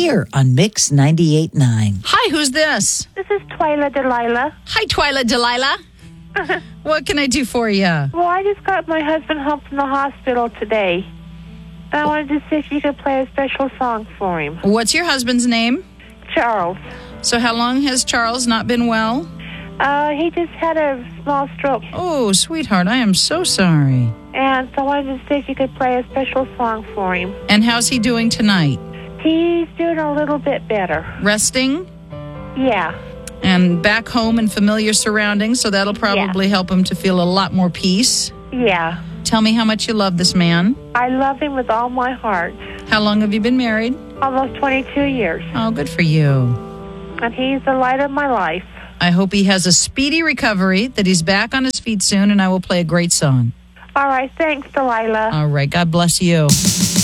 here on Mix 98.9. Hi, who's this? This is Twyla Delilah. Hi, Twyla Delilah. What can I do for you? Well, I just got my husband home from the hospital today. I wanted to see if you could play a special song for him. What's your husband's name? Charles. So how long has Charles not been well? He just had a small stroke. Oh, sweetheart, I am so sorry. And so I wanted to see if you could play a special song for him. And how's he doing tonight? He's doing a little bit better. Resting? Yeah. And back home in familiar surroundings, so that'll probably help him to feel a lot more peace. Yeah. Tell me how much you love this man. I love him with all my heart. How long have you been married? Almost 22 years. Oh, good for you. And he's the light of my life. I hope he has a speedy recovery, that he's back on his feet soon, and I will play a great song. All right. Thanks, Delilah. All right. God bless you.